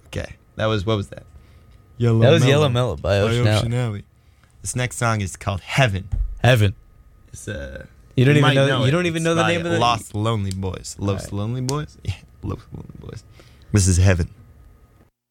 Okay. What was that? Yellow That was Mellow Yellow Mellow by Ocean Alley. Alley. This next song is called Heaven. Heaven. It's You don't even might know. You it. don't even It's know the by name of the. Lost Lonely Boys. Lost Alright. Lonely Boys? Yeah, Lost Lonely Boys. This is Heaven.